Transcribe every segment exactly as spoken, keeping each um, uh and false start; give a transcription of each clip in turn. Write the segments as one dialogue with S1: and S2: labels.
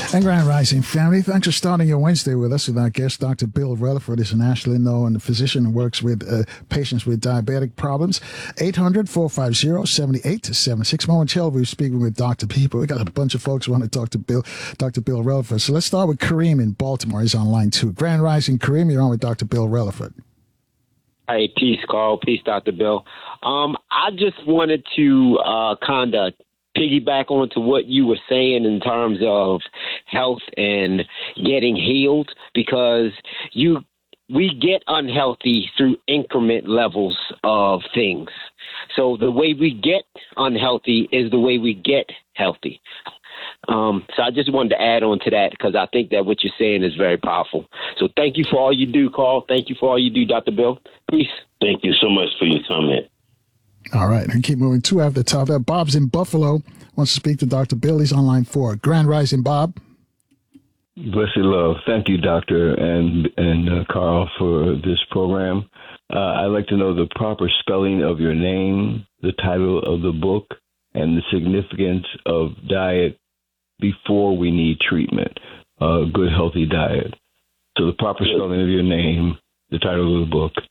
S1: And Grand Rising family, thanks for starting your Wednesday with us with our guest, Doctor Bill Relaford is an Ashland known physician who works with uh, patients with diabetic problems. eight hundred, four five zero, seven eight seven six. Momentarily, we're speaking with Doctor People. We got a bunch of folks who want to talk to Bill, Doctor Bill Relaford. So let's start with Kareem in Baltimore. He's on line two. Grand Rising, Kareem, you're on with Doctor Bill Relaford.
S2: Hey, peace, Carl. Peace, Doctor Bill. Um, I just wanted to uh, kind of piggyback onto what you were saying in terms of health and getting healed, because you we get unhealthy through increment levels of things. So the way we get unhealthy is the way we get healthy. Um, so I just wanted to add on to that because I think that what you're saying is very powerful. So thank you for all you do, Carl. Thank you for all you do, Doctor Bill. Peace.
S3: Thank you so much for your comment.
S1: All right, and keep moving. Two after the top there. Bob's in Buffalo. Wants to speak to Doctor Bill. He's on line four. Grand Rising, Bob.
S4: Blessed love. Thank you, Doctor and and uh, Carl, for this program. Uh, I'd like to know the proper spelling of your name, the title of the book, and the significance of diet before we need treatment, a uh, good, healthy diet. So the proper spelling of your name, the title of the book.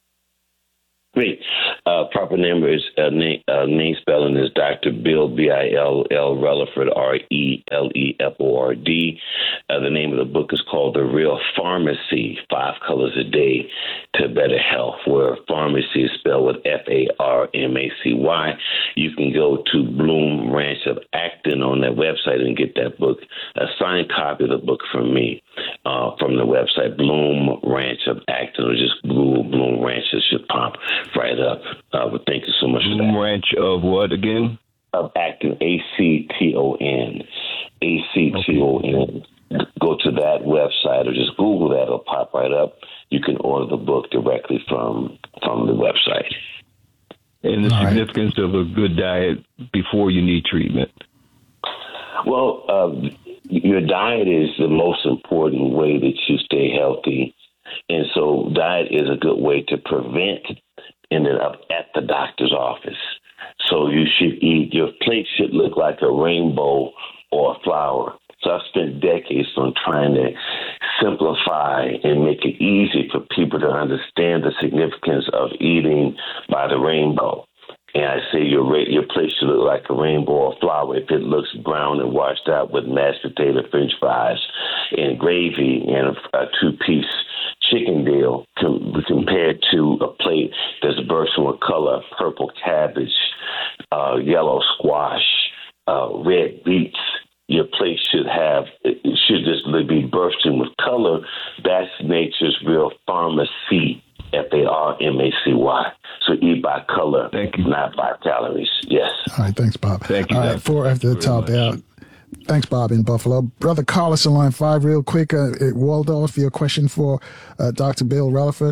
S3: Great. Uh, proper name is uh, name, uh, name spelling is Doctor Bill, B I L L Relaford, R E L E F O R D. Uh, the name of the book is called The Real Pharmacy, Five Colors a Day to Better Health, where pharmacy is spelled with F A R M A C Y. You can go to Bloom Ranch of Acton on that website and get that book, a signed copy of the book from me uh, from the website, Bloom Ranch of Acton, or just Google Bloom Ranch. It should pop right up. Uh, but thank you so much for that.
S4: Ranch of what again?
S3: Of Acton, A C T O N. A C T O N. Okay. Go to that website or just Google that. It'll pop right up. You can order the book directly from from the website.
S4: And the
S1: All
S4: significance right. of a good diet before you need treatment.
S3: Well, uh, your diet is the most important way that you stay healthy. And so diet is a good way to prevent ending up at the doctor's office. So you should eat, your plate should look like a rainbow or a flower. So I've spent decades on trying to simplify and make it easy for people to understand the significance of eating by the rainbow. And I say your your plate should look like a rainbow or flower if it looks brown and washed out with mashed potato, French fries, and gravy and a, a two-piece chicken deal com- compared to a plate that's bursting with color, purple cabbage, uh, yellow squash, uh, red beets. Your plate should have, it should just be bursting with color. That's nature's real pharmacy, F A R M A C Y. So eat by color,
S4: Thank you.
S3: not by calories. Yes.
S1: All right, thanks, Bob.
S4: Thank you.
S1: All right, four after the top there. Thanks, Bob in Buffalo. Brother Carlos on line five, real quick. Uh, Waldorf, your question for uh, Doctor Bill Relaford.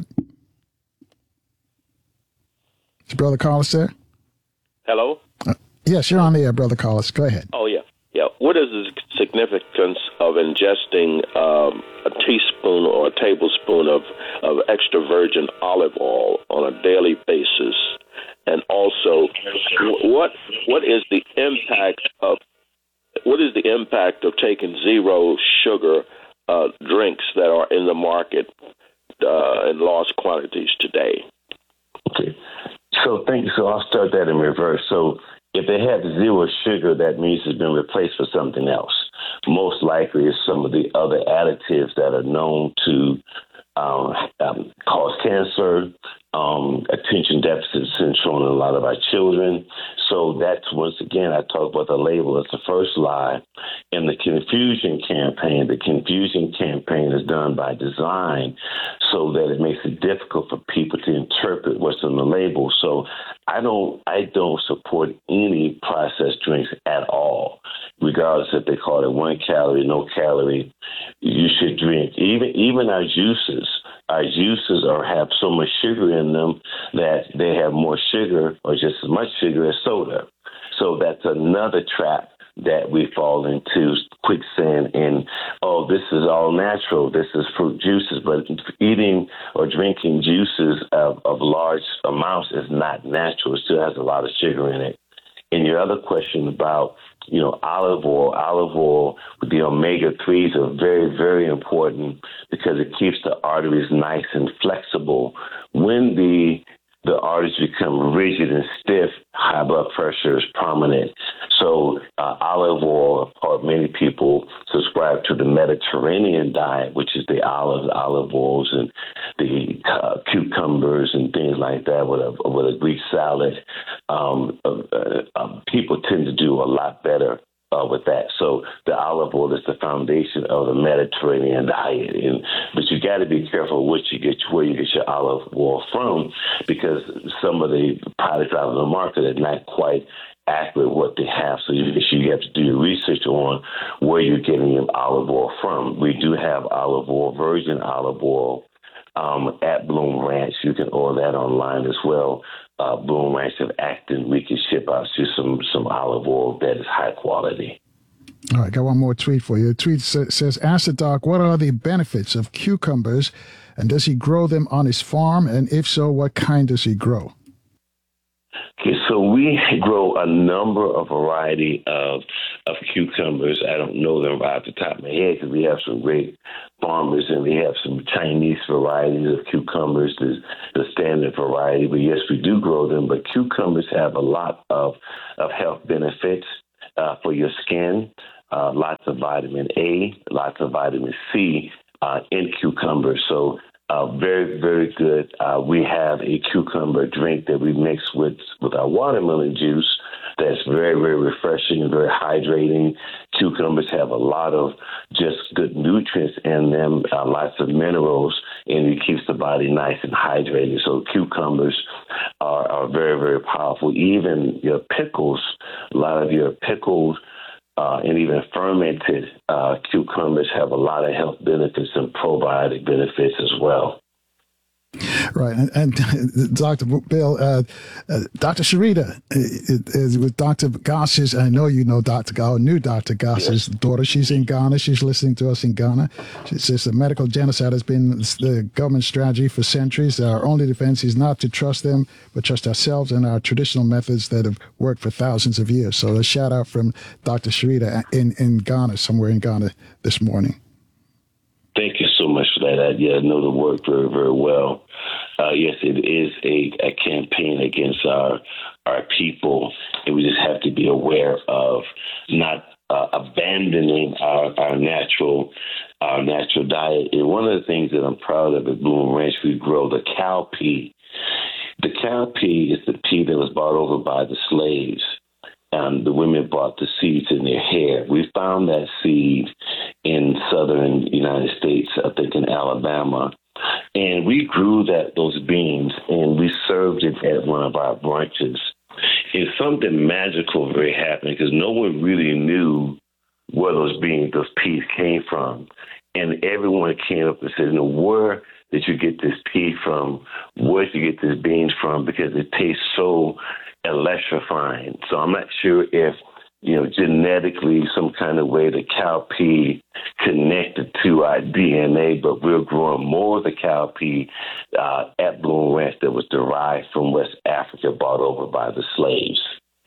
S1: Is Brother Carlos there?
S5: Hello?
S1: Uh, yes, you're on the air, Brother Carlos. Go ahead.
S5: Oh, yeah. Yeah. What is the significance of ingesting um, a teaspoon or a tablespoon of, of extra virgin olive oil on a daily basis? And also, what what is the impact of what is the impact of taking zero sugar uh, drinks that are in the market uh, in large quantities today?
S3: Okay. So thank you. So I'll start that in reverse. So if they have zero sugar, that means it's been replaced for something else. Most likely it's some of the other additives that are known to um, um, cause cancer, um, attention deficit syndrome in a lot of our children. So that's, once again, I talk about the label as the first lie. And the confusion campaign, the confusion campaign is done by design so that it makes it difficult for people to interpret what's on the label. So I don't I don't support any processed drinks at all, regardless if they call it one calorie, no calorie. You should drink. Even even our juices, our juices are have so much sugar in them that they have more sugar or just as much sugar as soda. So that's another trap that we fall into, quicksand and, oh, this is all natural, this is fruit juices, but eating or drinking juices of, of large amounts is not natural. It still has a lot of sugar in it. And your other question about, you know, olive oil, olive oil with the omega threes are very, very important because it keeps the arteries nice and flexible. When the the arteries become rigid and stiff, high blood pressure is prominent. So uh, olive oil, or many people subscribe to the Mediterranean diet, which is the olives, olive oils, and the uh, cucumbers and things like that with a, with a Greek salad. Um, uh, uh, people tend to do a lot better Uh, with that. So the olive oil is the foundation of the Mediterranean diet. And but you got to be careful what you get, where you get your olive oil from, because some of the products out on the market are not quite accurate what they have. So you, you have to do your research on where you're getting your olive oil from. We do have olive oil, virgin olive oil, um, at Bloom Ranch. You can order that online as well. Uh, Bloom Ranch of Acton, we can ship out you some, some olive oil that is high quality.
S1: All right, got one more tweet for you. The tweet sa- says, ask the doc, what are the benefits of cucumbers, and does he grow them on his farm? And if so, what kind does he grow?
S3: Okay, so we grow a number of variety of of cucumbers. I don't know them right off the top of my head because we have some great farmers, and we have some Chinese varieties of cucumbers, the, the standard variety. But yes, we do grow them. But cucumbers have a lot of, of health benefits uh, for your skin, uh, lots of vitamin A, lots of vitamin C uh, in cucumbers. So Uh, very, very good. Uh, we have a cucumber drink that we mix with, with our watermelon juice that's very, very refreshing and very hydrating. Cucumbers have a lot of just good nutrients in them, uh, lots of minerals, and it keeps the body nice and hydrated. So cucumbers are, are very, very powerful. Even your pickles, a lot of your pickles, Uh, and even fermented uh, cucumbers have a lot of health benefits and probiotic benefits as well.
S1: Right. And, and Doctor Bill, uh, uh, Doctor Sharita is with Doctor Goss's. I know you know Doctor Goss, knew Doctor Goss's yes. daughter. She's in Ghana. She's listening to us in Ghana. She says the medical genocide has been the government strategy for centuries. Our only defense is not to trust them, but trust ourselves and our traditional methods that have worked for thousands of years. So a shout out from Doctor Sharita in, in Ghana, somewhere in Ghana this morning.
S3: Thank you so much for that. I, yeah, I know the work very, very well. Uh, yes, it is a, a campaign against our our people, and we just have to be aware of not uh, abandoning our, our natural our natural diet. And one of the things that I'm proud of at Bloom Ranch, we grow the cowpea. The cowpea is the pea that was brought over by the slaves. Um, the women brought the seeds in their hair. We found that seed in southern United States, I think in Alabama, and we grew that those beans and we served it at one of our brunches. And something magical very happened because no one really knew where those beans, those peas came from, and everyone came up and said, "No, where did you get this pea from? Where did you get this beans from? Because it tastes so electrifying." So I'm not sure if, you know, genetically some kind of way the cowpea connected to our D N A, but we're growing more of the cowpea uh, at Bloom Ranch that was derived from West Africa, brought over by the slaves.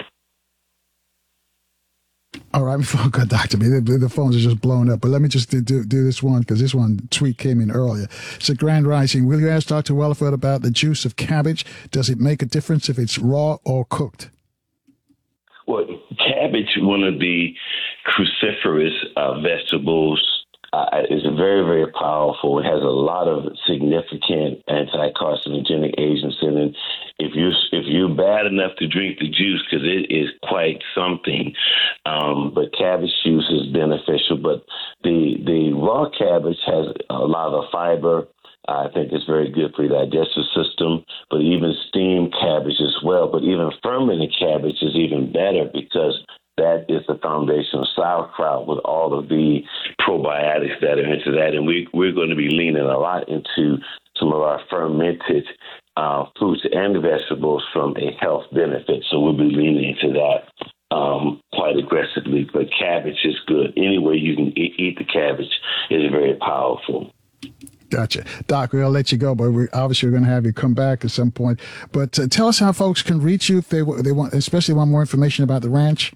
S1: All right, before I go, Doctor B, the, the phones are just blown up, but let me just do, do, do this one because this one tweet came in earlier. It's a Grand Rising. Will you ask Doctor Welliford about the juice of cabbage? Does it make a difference if it's raw or cooked?
S3: Well, cabbage, one of the cruciferous uh, vegetables, uh, is very, very powerful. It has a lot of significant anti-carcinogenic agents in it. If you if you're bad enough to drink the juice, because it is quite something, um, but cabbage juice is beneficial. But the the raw cabbage has a lot of fiber. I think it's very good for your digestive system, but even steamed cabbage as well. But even fermented cabbage is even better because that is the foundation of sauerkraut with all of the probiotics that are into that. And we, we're going to be leaning a lot into some of our fermented uh, fruits and vegetables from a health benefit. So we'll be leaning into that um, quite aggressively. But cabbage is good. Any way you can eat, eat the cabbage is very powerful.
S1: Gotcha. Doc, we'll let you go, but we obviously we're going to have you come back at some point. But uh, tell us how folks can reach you if they they want, especially want more information about the ranch.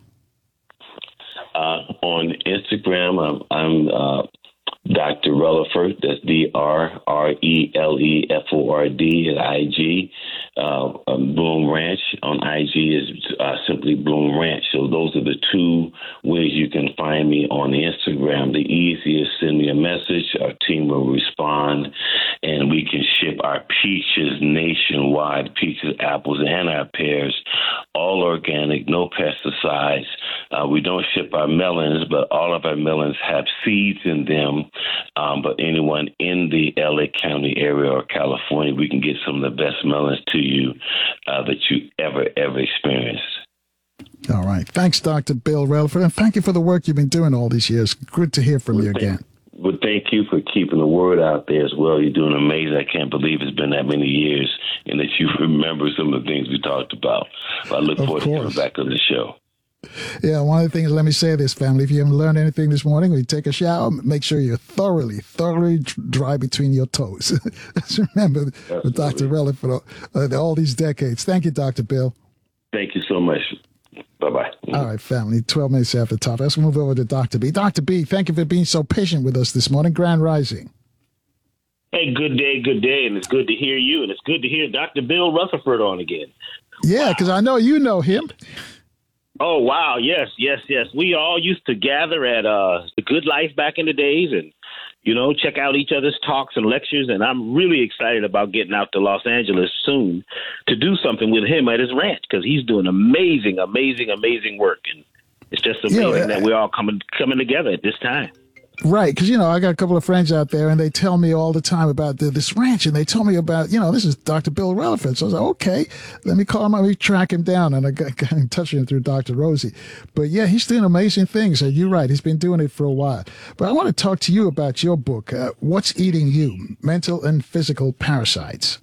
S3: Uh, on Instagram, I'm, I'm uh, Doctor Relaford. That's D R R E L E F O R D at I G. Uh, um, Bloom Ranch on I G is uh, simply Bloom Ranch. So those are the two ways you can find me on Instagram. The easiest, send me a message. Our team will respond, and we can ship our peaches nationwide, peaches, apples, and our pears, all organic, no pesticides. Uh, we don't ship our melons, but all of our melons have seeds in them. Um, but anyone in the L A County area or California, we can get some of the best melons to you uh, that you ever, ever experienced.
S1: All right. Thanks, Doctor Bill Relaford, and thank you for the work you've been doing all these years. Good to hear from
S3: well,
S1: you
S3: thank,
S1: again.
S3: Well, thank you for keeping the word out there as well. You're doing amazing. I can't believe it's been that many years and that you remember some of the things we talked about. But I look
S1: Of
S3: forward
S1: course.
S3: to coming back on the show.
S1: Yeah, one of the things, let me say this, family, if you haven't learned anything this morning, when you take a shower, make sure you're thoroughly, thoroughly dry between your toes. Just remember with Doctor Relaford uh, all these decades. Thank you, Doctor Bill.
S3: Thank you so much. Bye-bye.
S1: All right, family, twelve minutes after the top. Let's move over to Doctor B. Doctor B, thank you for being so patient with us this morning. Grand Rising.
S6: Hey, good day, good day, and it's good to hear you, and it's good to hear Doctor Bill Rutherford on again.
S1: Yeah, because I know you know him.
S6: Oh, wow, yes, yes, yes. We all used to gather at uh, The Good Life back in the days and, you know, check out each other's talks and lectures, and I'm really excited about getting out to Los Angeles soon to do something with him at his ranch because he's doing amazing, amazing, amazing work, and it's just amazing
S1: You know,
S6: that we're all coming coming together at this time.
S1: Right, because, you know, I got a couple of friends out there, and they tell me all the time about the, this ranch, and they tell me about, you know, this is Doctor Bill Relaford. So I was like, okay, let me call him, let me track him down, and I got, got in touch with him through Doctor Rosie. But, yeah, he's doing amazing things, and you're right, he's been doing it for a while. But I want to talk to you about your book, uh, What's Eating You? Mental and Physical Parasites.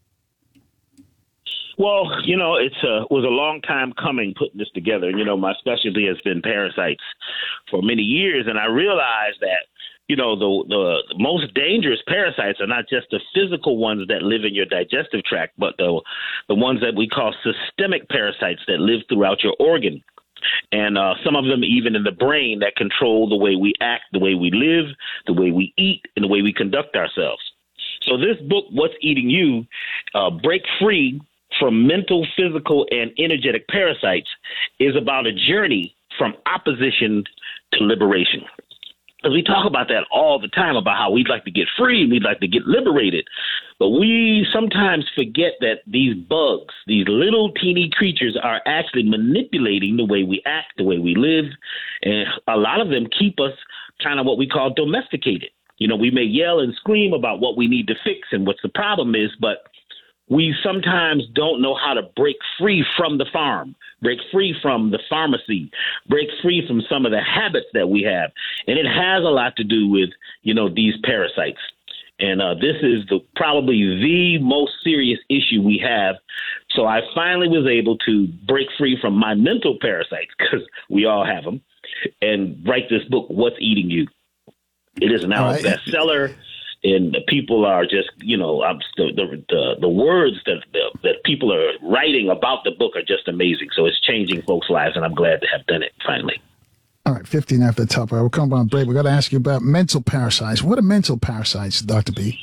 S6: Well, you know, it's a, was a long time coming putting this together. And, you know, my specialty has been parasites for many years. And I realized that, you know, the, the most dangerous parasites are not just the physical ones that live in your digestive tract, but the, the ones that we call systemic parasites that live throughout your organ. And uh, some of them even in the brain that control the way we act, the way we live, the way we eat, and the way we conduct ourselves. So this book, What's Eating You? Uh, Break Free from Mental, Physical, and Energetic Parasites is about a journey from opposition to liberation. Because we talk about that all the time, about how we'd like to get free, we'd like to get liberated. But we sometimes forget that these bugs, these little teeny creatures, are actually manipulating the way we act, the way we live. And a lot of them keep us kind of what we call domesticated. You know, we may yell and scream about what we need to fix and what the problem is, but we sometimes don't know how to break free from the farm, break free from the pharmacy, break free from some of the habits that we have. And it has a lot to do with, you know, these parasites. And uh, this is the probably the most serious issue we have. So I finally was able to break free from my mental parasites, because we all have them, and write this book, What's Eating You? It is now
S1: right.
S6: a bestseller. And the people are just, you know, um, the, the the the words that the, that people are writing about the book are just amazing. So it's changing folks' lives, and I'm glad to have done it finally.
S1: All right, fifteen after the top. All right, we'll come on break. We've got to ask you about mental parasites. What are mental parasites, Doctor B?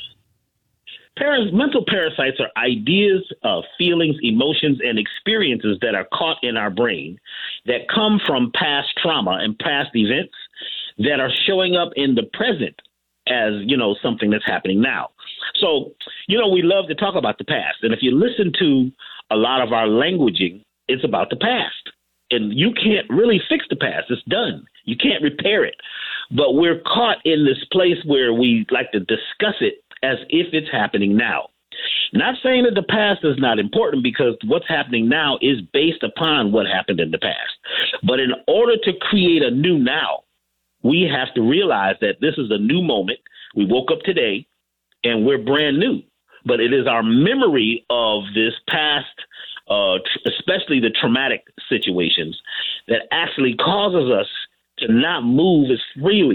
S6: Paras- mental parasites are ideas, uh, feelings, emotions, and experiences that are caught in our brain that come from past trauma and past events that are showing up in the present as, you know, something that's happening now. So, you know, we love to talk about the past. And if you listen to a lot of our languaging, it's about the past. And you can't really fix the past. It's done. You can't repair it. But we're caught in this place where we like to discuss it as if it's happening now. Not saying that the past is not important, because what's happening now is based upon what happened in the past. But in order to create a new now, we have to realize that this is a new moment. We woke up today and we're brand new. But it is our memory of this past, uh, tr- especially the traumatic situations, that actually causes us to not move as freely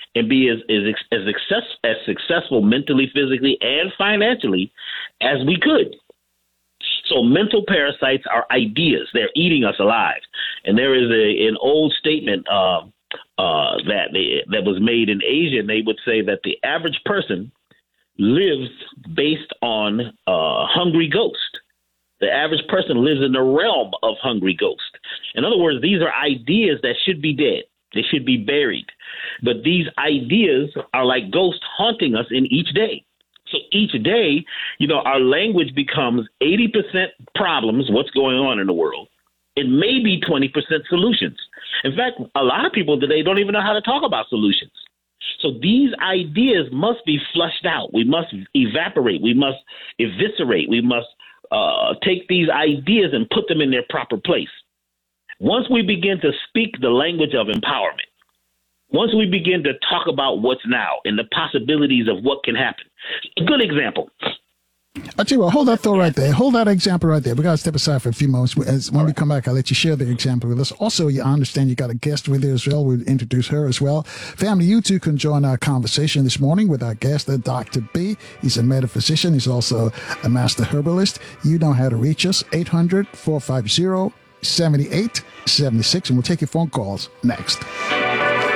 S6: and be as as as, success, as successful mentally, physically, and financially as we could. So mental parasites are ideas. They're eating us alive. And there is a, an old statement uh, uh, that they, that was made in Asia, and they would say that the average person lives based on uh, hungry ghost. The average person lives in the realm of hungry ghost. In other words, these are ideas that should be dead. They should be buried. But these ideas are like ghosts haunting us in each day. So each day, you know, our language becomes eighty percent problems, what's going on in the world, and maybe twenty percent solutions. In fact, a lot of people today don't even know how to talk about solutions. So these ideas must be flushed out. We must evaporate. We must eviscerate. We must uh, take these ideas and put them in their proper place. Once we begin to speak the language of empowerment, once we begin to talk about what's now and the possibilities of what can happen. A good example.
S1: I tell you what, hold that thought right there. Hold that example right there. We got to step aside for a few moments. As, when we come back, I'll let you share the example with us. Also, you understand you got a guest with you as well. We'll introduce her as well. Family, you too can join our conversation this morning with our guest, Doctor B. He's a metaphysician. He's also a master herbalist. You know how to reach us, eight hundred, four five zero, seven eight seven six, and we'll take your phone calls next.